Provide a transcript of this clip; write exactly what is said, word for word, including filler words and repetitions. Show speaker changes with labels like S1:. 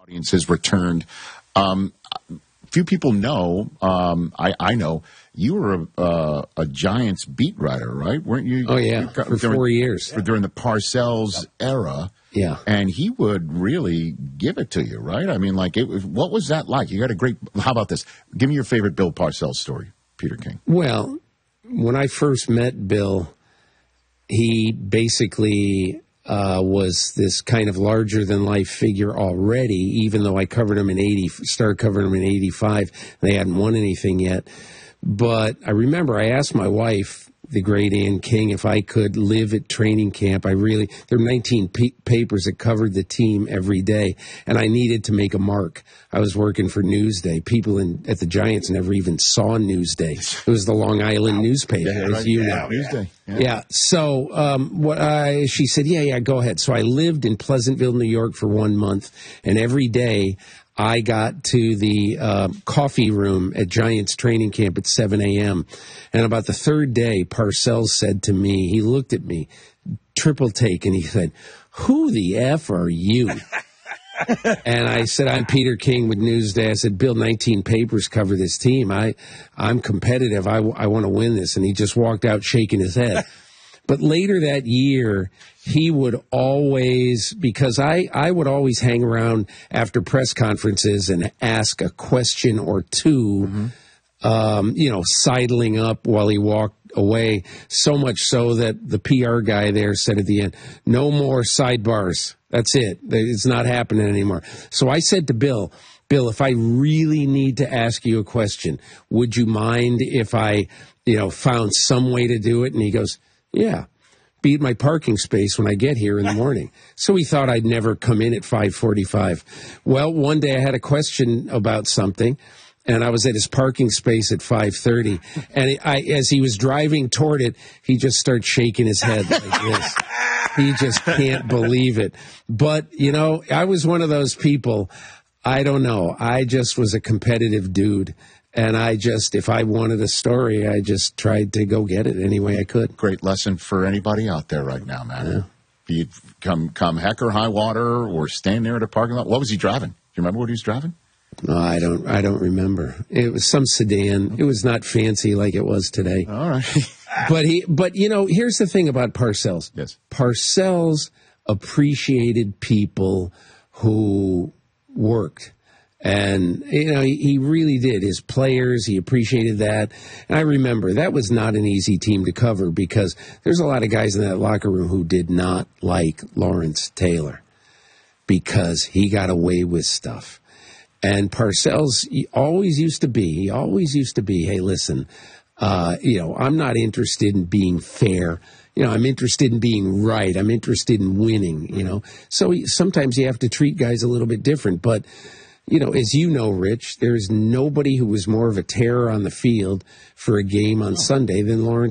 S1: audiences returned. Um, few people know, um, I, I know, you were a, uh, a Giants beat writer, right? Weren't you?
S2: Oh, yeah,
S1: you,
S2: for
S1: during,
S2: four years.
S1: For, during the Parcells era.
S2: Yeah.
S1: And he would really give it to you, right? I mean, like, it, what was that like? You got a great, how about this? Give me your favorite Bill Parcells story, Peter King.
S2: Well, when I first met Bill, he basically uh, was this kind of larger-than-life figure already, even though I covered him in eighty, started covering him in eighty-five. They hadn't won anything yet. But I remember I asked my wife, the great Ann King, if I could live at training camp. I really, there were nineteen p- papers that covered the team every day, and I needed to make a mark. I was working for Newsday. People in, at the Giants never even saw Newsday. It was the Long Island newspaper,
S1: Yeah,
S2: as
S1: right.
S2: you
S1: Yeah,
S2: know.
S1: Newsday.
S2: Yeah. yeah. So um, what I, she said, yeah, yeah, go ahead. So I lived in Pleasantville, New York for one month, and every day I got to the uh, coffee room at Giants training camp at seven a.m. And about the third day, Parcells said to me, he looked at me, triple take, and he said, "Who the F are you?" And I said, "I'm Peter King with Newsday." I said, "Bill, nineteen papers cover this team. I, I'm competitive. I, I want to win this." And he just walked out shaking his head. But later that year, he would always, because I, I would always hang around after press conferences and ask a question or two, mm-hmm. um, you know, sidling up while he walked away, so much so that the P R guy there said at the end, "No more sidebars. That's it. It's not happening anymore." So I said to Bill, "Bill, if I really need to ask you a question, would you mind if I, you know, found some way to do it?" And he goes, "Yeah, be at my parking space when I get here in the morning." So he thought I'd never come in at five forty-five. Well, one day I had a question about something, and I was at his parking space at five thirty. And I, as he was driving toward it, he just started shaking his head like this. He just can't believe it. But, you know, I was one of those people, I don't know, I just was a competitive dude. And I just, if I wanted a story, I just tried to go get it any way I could.
S1: Great lesson for anybody out there right now, man. Yeah. Be it come, come heck or high water or stand there at a parking lot. What was he driving? Do you remember what he was driving?
S2: No, I don't. I don't remember. It was some sedan. It was not fancy like it was today.
S1: All right.
S2: But he, but you know, here's the thing about Parcells.
S1: Yes.
S2: Parcells appreciated people who worked. And, you know, he, he really did. His players, he appreciated that. And I remember that was not an easy team to cover because there's a lot of guys in that locker room who did not like Lawrence Taylor because he got away with stuff. And Parcells he always used to be, he always used to be, hey, listen, uh, you know, I'm not interested in being fair. You know, I'm interested in being right. I'm interested in winning, you know. So he, sometimes you have to treat guys a little bit different. But, you know, as you know, Rich, there's nobody who was more of a terror on the field for a game on Sunday than Lawrence